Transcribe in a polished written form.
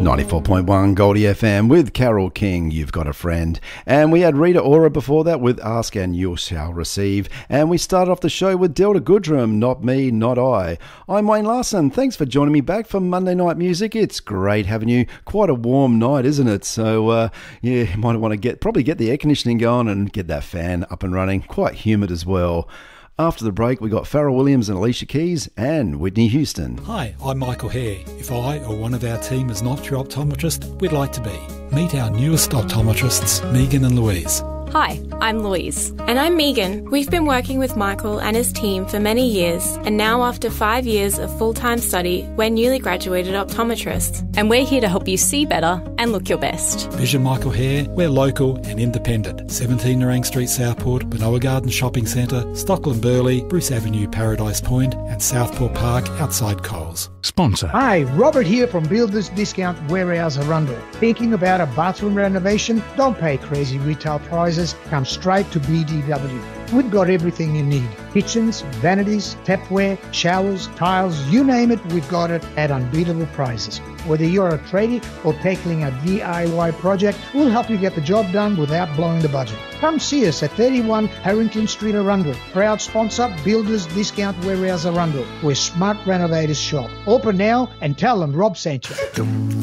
94.1 Goldie FM with Carol King, You've Got a Friend. And we had Rita Ora before that with Ask and You Shall Receive. And we started off the show with Delta Goodrum, Not Me, Not I. I'm Wayne Larson. Thanks for joining me back for Monday Night Music. It's great having you. Quite a warm night, isn't it? So, you might want to probably get the air conditioning going and get that fan up and running. Quite humid as well. After the break, we got Pharrell Williams and Alicia Keys and Whitney Houston. Hi, I'm Michael Hare. If I or one of our team is not your optometrist, we'd like to be. Meet our newest optometrists, Megan and Louise. Hi, I'm Louise. And I'm Megan. We've been working with Michael and his team for many years, and now after 5 years of full-time study, we're newly graduated optometrists. And we're here to help you see better and look your best. Vision Michael Hare, we're local and independent. 17 Nerang Street, Southport, Manoa Garden Shopping Centre, Stockland Burley, Bruce Avenue, Paradise Point, and Southport Park outside Coles. Sponsor. Hi, Robert here from Builders Discount Warehouse Arundel. Thinking about a bathroom renovation? Don't pay crazy retail prices. Come straight to BDW. We've got everything you need. Kitchens, vanities, tapware, showers, tiles, you name it, we've got it at unbeatable prices. Whether you're a tradie or tackling a DIY project, we'll help you get the job done without blowing the budget. Come see us at 31 Harrington Street, Arundel. Proud sponsor, Builders Discount Warehouse Arundel, where smart renovators shop. Open now and tell them Rob sent you.